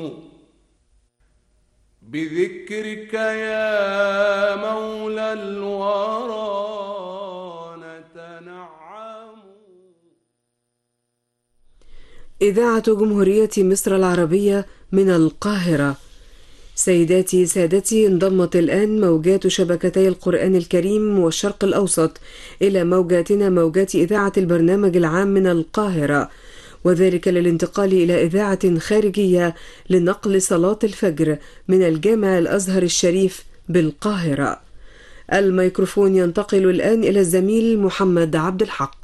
بذكرك يا مولى الورى نتنعم. إذاعة جمهورية مصر العربية من القاهرة. سيداتي سادتي، انضمت الآن موجات شبكتي القرآن الكريم والشرق الأوسط إلى موجاتنا، موجات إذاعة البرنامج العام من القاهرة، وذلك للانتقال إلى إذاعة خارجية لنقل صلاة الفجر من الجامع الأزهر الشريف بالقاهرة. الميكروفون ينتقل الآن إلى الزميل محمد عبد الحق.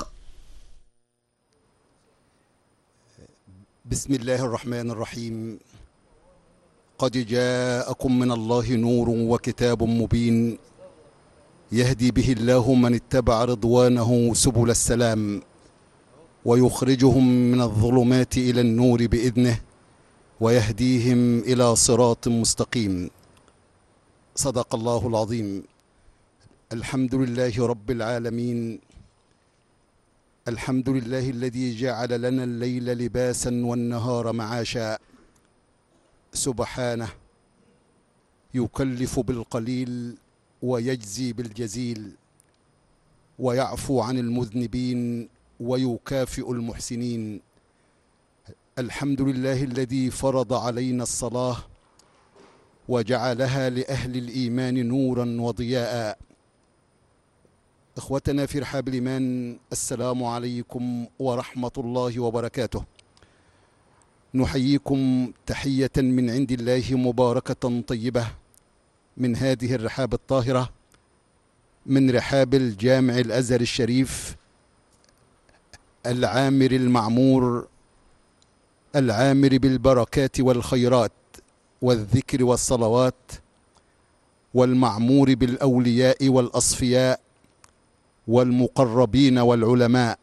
بسم الله الرحمن الرحيم. قد جاءكم من الله نور وكتاب مبين يهدي به الله من اتبع رضوانه سبل السلام ويخرجهم من الظلمات إلى النور بإذنه ويهديهم إلى صراط مستقيم. صدق الله العظيم. الحمد لله رب العالمين. الحمد لله الذي جعل لنا الليل لباسا والنهار معاشا. سبحانه يكلف بالقليل ويجزي بالجزيل، ويعفو عن المذنبين ويكافئ المحسنين. الحمد لله الذي فرض علينا الصلاة وجعلها لأهل الإيمان نورا وضياء. إخوتنا في رحاب الإيمان، السلام عليكم ورحمة الله وبركاته. نحييكم تحية من عند الله مباركة طيبة من هذه الرحاب الطاهرة، من رحاب الجامع الأزهر الشريف العامر المعمور، العامر بالبركات والخيرات والذكر والصلوات، والمعمور بالأولياء والأصفياء والمقربين والعلماء،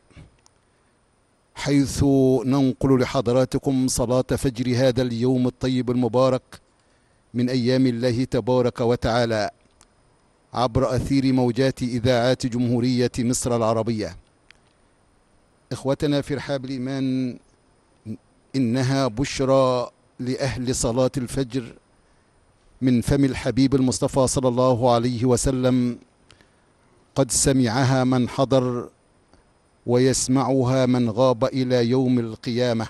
حيث ننقل لحضراتكم صلاة فجر هذا اليوم الطيب المبارك من أيام الله تبارك وتعالى عبر أثير موجات إذاعات جمهورية مصر العربية. إخوتنا في رحاب الإيمان، إنها بشرى لأهل صلاة الفجر من فم الحبيب المصطفى صلى الله عليه وسلم، قد سمعها من حضر ويسمعها من غاب إلى يوم القيامة.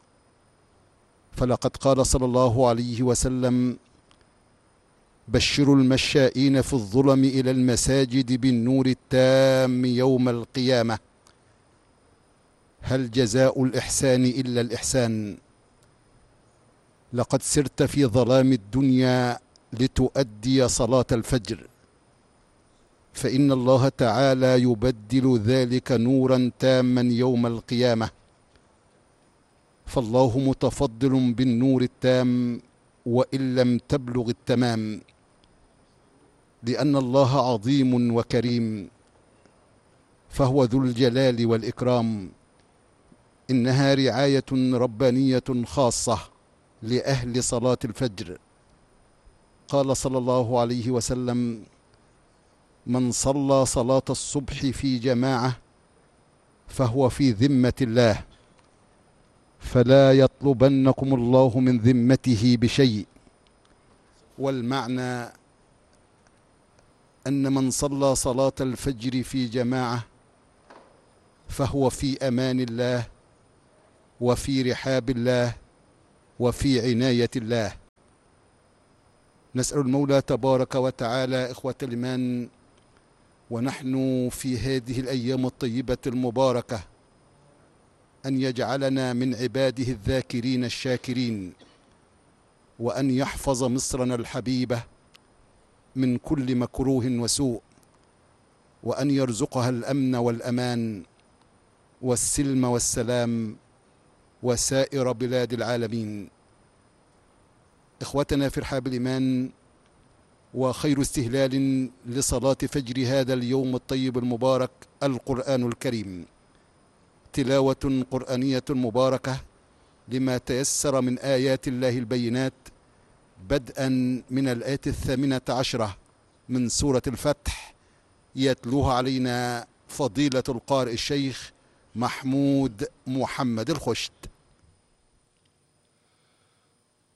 فلقد قال صلى الله عليه وسلم: بشروا المشائين في الظلم إلى المساجد بالنور التام يوم القيامة. هل جزاء الإحسان إلا الإحسان؟ لقد سرت في ظلام الدنيا لتؤدي صلاة الفجر، فإن الله تعالى يبدل ذلك نورا تاما يوم القيامة. فالله متفضل بالنور التام وإن لم تبلغ التمام، لأن الله عظيم وكريم، فهو ذو الجلال والإكرام. إنها رعاية ربانية خاصة لأهل صلاة الفجر. قال صلى الله عليه وسلم: من صلى صلاة الصبح في جماعة فهو في ذمة الله، فلا يطلبنكم الله من ذمته بشيء. والمعنى أن من صلى صلاة الفجر في جماعة فهو في أمان الله وفي رحاب الله وفي عناية الله. نسأل المولى تبارك وتعالى إخوة الإيمان، ونحن في هذه الأيام الطيبة المباركة، أن يجعلنا من عباده الذاكرين الشاكرين، وأن يحفظ مصرنا الحبيبة من كل مكروه وسوء، وأن يرزقها الأمن والأمان والسلم والسلام وسائر بلاد العالمين. إخوتنا في رحاب الإيمان، وخير استهلال لصلاة فجر هذا اليوم الطيب المبارك القرآن الكريم، تلاوة قرآنية مباركة لما تيسر من آيات الله البينات، بدءا من الآية 18 من سورة الفتح، يتلوها علينا فضيلة القارئ الشيخ محمود محمد الخشت.